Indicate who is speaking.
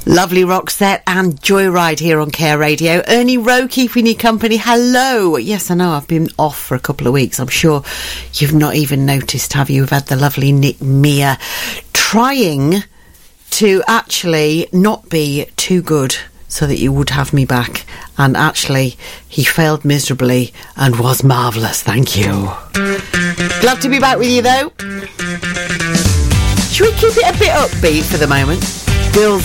Speaker 1: Lovely Roxette and Joyride here on Care Radio. Ernie Rowe keeping you company. Hello. Yes, I know I've been off for a couple of weeks. I'm sure you've not even noticed, have you? We've had the lovely Nick Mia trying to actually not be too good so that you would have me back. And actually, he failed miserably and was marvellous. Thank you. Glad to be back with you, though. Should we keep it a bit upbeat for the moment? Girls